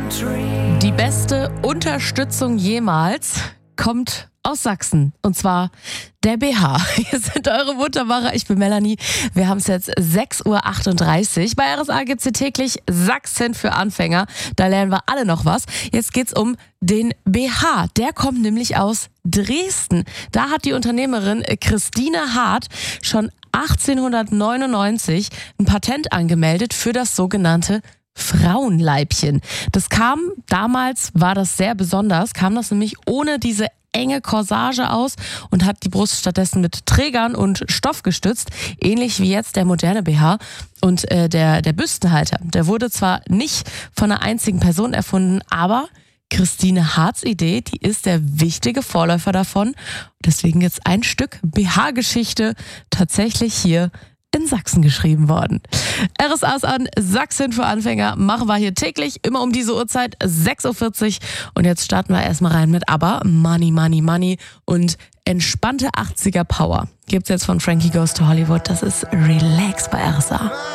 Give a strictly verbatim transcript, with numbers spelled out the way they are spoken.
Die beste Unterstützung jemals kommt aus Sachsen. Und zwar der B H. Hier sind eure Muttermacher. Ich bin Melanie. Wir haben es jetzt sechs Uhr achtunddreißig. Bei R S A gibt es hier täglich Sachsen für Anfänger. Da lernen wir alle noch was. Jetzt geht's um den B H. Der kommt nämlich aus Dresden. Da hat die Unternehmerin Christine Hart schon achtzehnhundertneunundneunzig ein Patent angemeldet für das sogenannte Frauenleibchen. Das kam, damals war das sehr besonders, kam das nämlich ohne diese enge Corsage aus und hat die Brust stattdessen mit Trägern und Stoff gestützt, ähnlich wie jetzt der moderne B H. Und äh, der, der Büstenhalter, der wurde zwar nicht von einer einzigen Person erfunden, aber Christine Harts Idee, die ist der wichtige Vorläufer davon. Deswegen jetzt ein Stück B H-Geschichte tatsächlich hier in Sachsen geschrieben worden. R S As an Sachsen für Anfänger machen wir hier täglich, immer um diese Uhrzeit, sechs Uhr vierzig. Und jetzt starten wir erstmal rein mit ABBA, Money, Money, Money und entspannte achtziger Power. Gibt's jetzt von Frankie Goes to Hollywood. Das ist Relax bei R S A.